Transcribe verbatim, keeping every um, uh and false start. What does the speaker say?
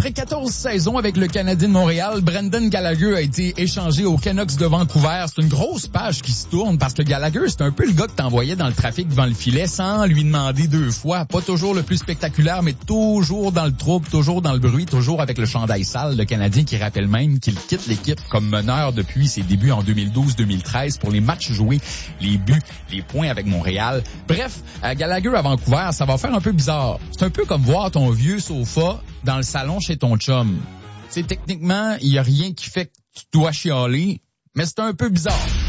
Après quatorze saisons avec le Canadien de Montréal, Brendan Gallagher a été échangé aux Canucks de Vancouver. C'est une grosse page qui se tourne parce que Gallagher, c'est un peu le gars que t'envoyais dans le trafic devant le filet sans lui demander deux fois. Pas toujours le plus spectaculaire, mais toujours dans le trouble, toujours dans le bruit, toujours avec le chandail sale. Le Canadien qui rappelle même qu'il quitte l'équipe comme meneur depuis ses débuts en deux mille douze deux mille treize pour les matchs joués, les buts, les points avec Montréal. Bref, à Gallagher à Vancouver, ça va faire un peu bizarre. C'est un peu comme voir ton vieux sofa dans le salon chez ton chum. Tu sais, techniquement, il y a rien qui fait que tu dois chialer, mais c'est un peu bizarre.